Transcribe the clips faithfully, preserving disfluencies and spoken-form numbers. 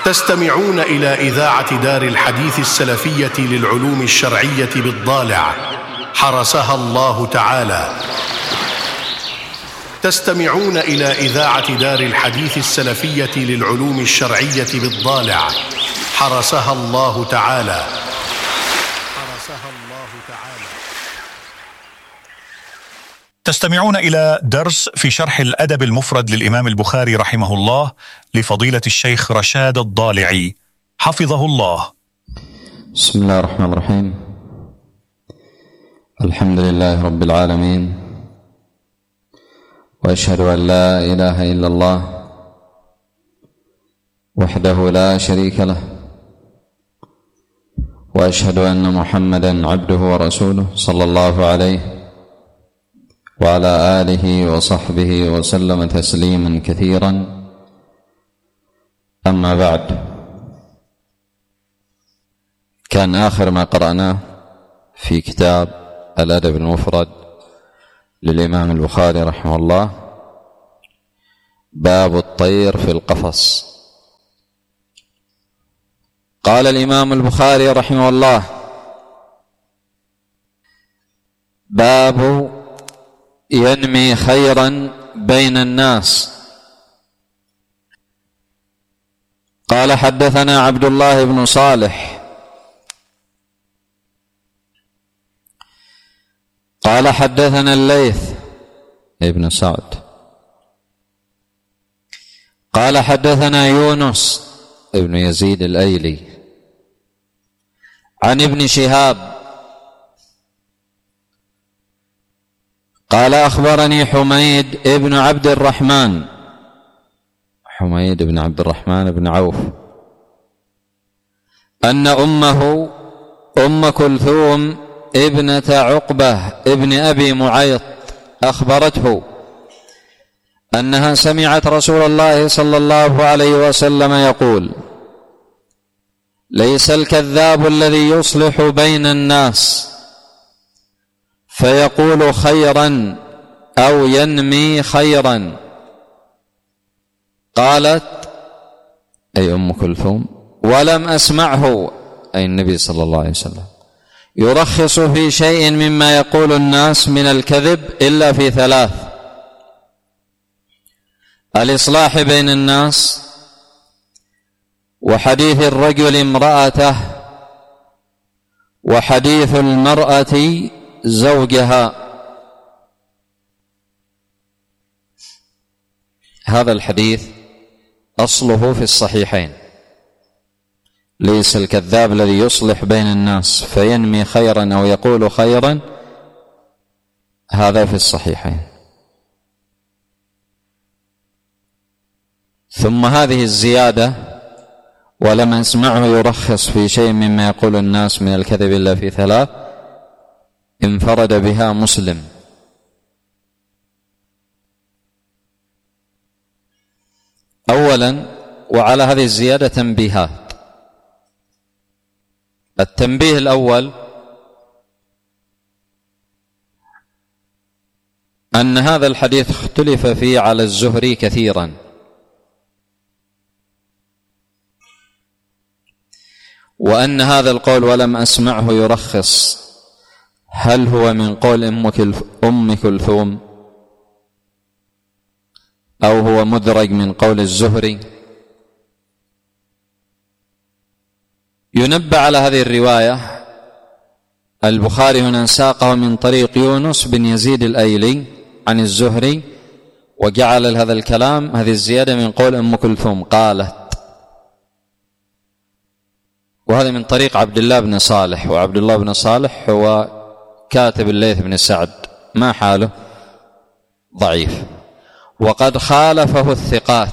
تستمعون إلى إذاعة دار الحديث السلفية للعلوم الشرعية بالضالع حرسها الله تعالى. تستمعون إلى إذاعة دار الحديث السلفية للعلوم الشرعية بالضالع حرسها الله تعالى. حرسها الله تعالى. تستمعون إلى درس في شرح الأدب المفرد للإمام البخاري رحمه الله لفضيلة الشيخ رشاد الضالعي حفظه الله. بسم الله الرحمن الرحيم. الحمد لله رب العالمين، وأشهد أن لا إله إلا الله وحده لا شريك له، وأشهد أن محمدًا عبده ورسوله صلى الله عليه وعلى آله وصحبه وسلم تسليما كثيرا. أما بعد، كان آخر ما قرأناه في كتاب الأدب المفرد للإمام البخاري رحمه الله باب الطير في القفص. قال الإمام البخاري رحمه الله: باب ينمي خيرا بين الناس. قال: حدثنا عبد الله بن صالح قال: حدثنا الليث ابن سعد قال: حدثنا يونس ابن يزيد الأيلي عن ابن شهاب قال: أخبرني حميد ابن عبد الرحمن حميد بن عبد الرحمن بن عوف أن أمه أم كلثوم ابنة عقبة ابن أبي معيط أخبرته أنها سمعت رسول الله صلى الله عليه وسلم يقول: ليس الكذاب الذي يصلح بين الناس فيقول خيرا أو ينمي خيرا. قالت أي أم كلثوم: ولم أسمعه أي النبي صلى الله عليه وسلم يرخص في شيء مما يقول الناس من الكذب إلا في ثلاث: الإصلاح بين الناس، وحديث الرجل امرأته، وحديث المرأة زوجها. هذا الحديث أصله في الصحيحين: ليس الكذاب الذي يصلح بين الناس فينمي خيرا أو يقول خيرا، هذا في الصحيحين. ثم هذه الزيادة: ولم أسمعه يرخص في شيء مما يقول الناس من الكذب إلا في ثلاث، انفرد بها مسلم. أولا، وعلى هذه الزيادة تنبيهات. التنبيه الأول: أن هذا الحديث اختلف فيه على الزهري كثيرا، وأن هذا القول ولم أسمعه يرخص هل هو من قول أم كلثوم أو هو مدرج من قول الزهري. ينبه على هذه الرواية: البخاري هنا ساقه من طريق يونس بن يزيد الأيلي عن الزهري، وجعل هذا الكلام هذه الزيادة من قول أم كلثوم قالت، وهذا من طريق عبد الله بن صالح، وعبد الله بن صالح هو كاتب الليث بن سعد، ما حاله؟ ضعيف، وقد خالفه الثقات.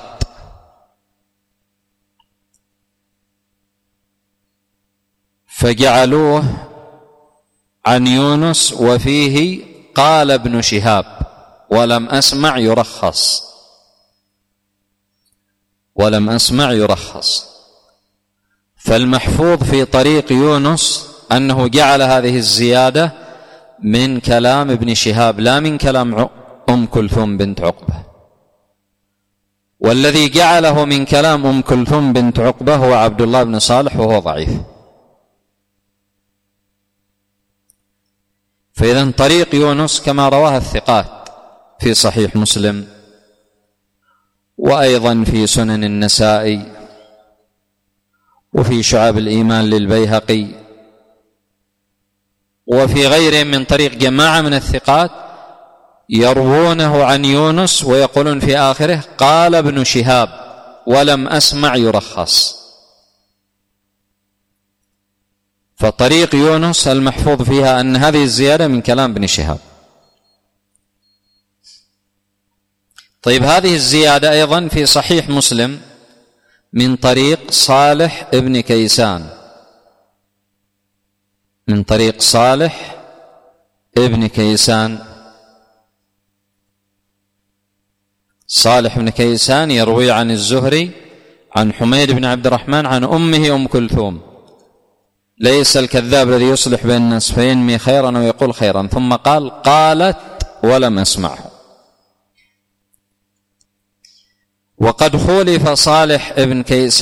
فجعلوه عن يونس وفيه قال ابن شهاب ولم أسمع يرخص ولم أسمع يرخص فالمحفوظ في طريق يونس أنه جعل هذه الزيادة من كلام ابن شهاب لا من كلام أم كلثوم بنت عقبة. والذي جعله من كلام أم كلثوم بنت عقبة هو عبد الله بن صالح وهو ضعيف. فإذن طريق يونس كما رواه الثقات في صحيح مسلم وأيضا في سنن النسائي وفي شعاب الإيمان للبيهقي وفي غيره من طريق جماعة من الثقات يروونه عن يونس ويقولون في آخره قال ابن شهاب ولم أسمع يرخص. فطريق يونس المحفوظ فيها أن هذه الزيادة من كلام ابن شهاب. طيب هذه الزيادة أيضا في صحيح مسلم من طريق صالح ابن كيسان، من طريق صالح ابن كيسان. صالح بن كيسان يروي عن الزهري عن حميد بن عبد الرحمن عن أمه أم كلثوم، ليس الكذاب الذي يصلح بين الناس فينمي خيرا ويقول خيرا، ثم قال قالت ولم أسمعه. وقد خولف صالح ابن كيسان